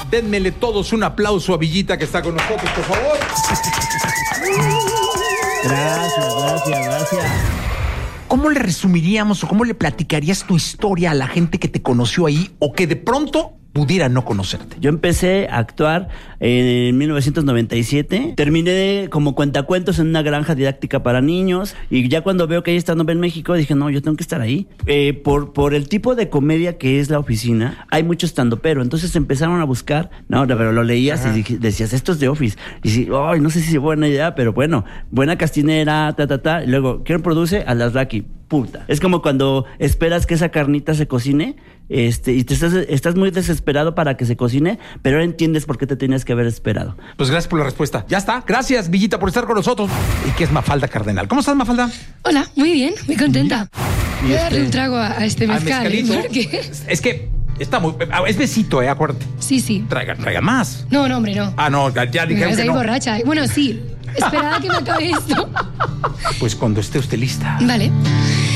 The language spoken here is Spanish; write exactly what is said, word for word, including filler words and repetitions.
Denmele todos un aplauso a Villita que está con nosotros, por favor. Gracias, gracias, gracias. ¿Cómo le resumiríamos o cómo le platicarías tu historia a la gente que te conoció ahí o que de pronto pudiera no conocerte? Yo empecé a actuar en mil novecientos noventa y siete. Terminé como cuentacuentos en una granja didáctica para niños. Y ya cuando veo que hay stand-up en México, dije, no, yo tengo que estar ahí. Eh, por, por el tipo de comedia que es La Oficina, hay mucho stand-upero. Entonces empezaron a buscar. No, pero lo leías Ajá. y dije, decías, esto es de Office. Y sí, ay, no sé si es buena idea, pero bueno, buena castinera, ta, ta, ta. Y luego, ¿quién produce? Alasraqui. Puta. Es como cuando esperas que esa carnita se cocine, este, y te estás, estás muy desesperado para que se cocine, pero ahora entiendes por qué te tenías que haber esperado. Pues gracias por la respuesta. Ya está. Gracias, Villita, por estar con nosotros. ¿Y qué es Mafalda Cardenal? ¿Cómo estás, Mafalda? Hola, muy bien, muy contenta. Voy a este, darle un trago a, a este mezcal. ¿eh? Porque... Es que está muy... Es besito, ¿eh? Acuérdate. Sí, sí. Traiga, traiga más. No, no, hombre, no. Ah, no, ya dijeron que no. borracha. Bueno, sí. Esperaba que me acabe esto. Pues cuando esté usted lista. Vale.